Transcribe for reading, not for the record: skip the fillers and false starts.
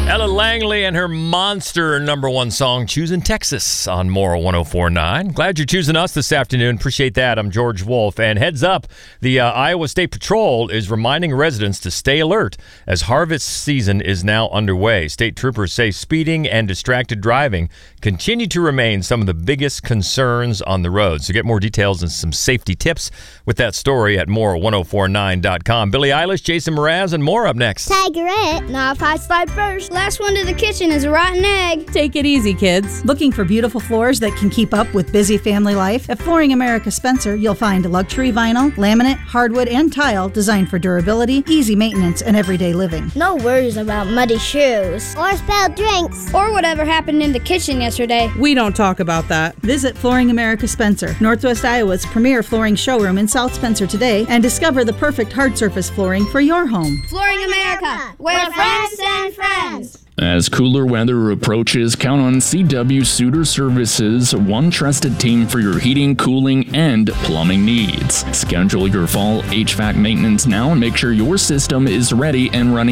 Ella Langley and her monster #1 song, Choosing Texas, on Moral 104.9. Glad you're choosing us this afternoon. Appreciate that. I'm George Wolf. And heads up, the Iowa State Patrol is reminding residents to stay alert as harvest season is now underway. State troopers say speeding and distracted driving continue to remain some of the biggest concerns on the road. So get more details and some safety tips with that story at moral1049.com. Billie Eilish, Jason Mraz, and more up next. Tigerette. Now if I slide first, last one to the kitchen is a rotten egg. Take it easy, kids. Looking for beautiful floors that can keep up with busy family life? At Flooring America Spencer, you'll find luxury vinyl, laminate, hardwood, and tile designed for durability, easy maintenance, and everyday living. No worries about muddy shoes. Or spilled drinks. Or whatever happened in the kitchen yesterday. We don't talk about that. Visit Flooring America Spencer, Northwest Iowa's premier flooring showroom in South Spencer today, and discover the perfect hard surface flooring for your home. Flooring America, where friends send friends. As cooler weather approaches, count on CW Suter Services, one trusted team for your heating, cooling, and plumbing needs. Schedule your fall HVAC maintenance now and make sure your system is ready and running